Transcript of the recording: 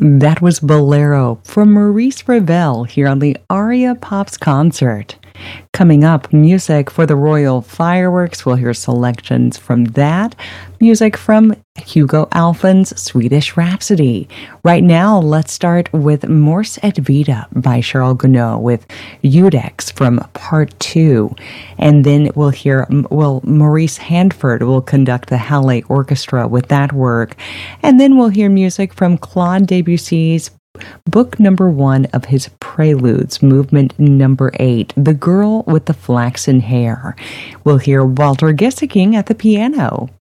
That was Bolero from Maurice Ravel here on the Aria Pops concert. Coming up, music for the Royal Fireworks. We'll hear selections from that. Music from Hugo Alphen's Swedish Rhapsody. Right now, let's start with Mors et Vita by Charles Gounod with Judex from Part 2. And then we'll hear, Maurice Handford will conduct the Halle Orchestra with that work. And then we'll hear music from Claude Debussy's Book number 1 of his Preludes, movement number 8, The Girl with the Flaxen Hair. We'll hear Walter Gissing at the piano.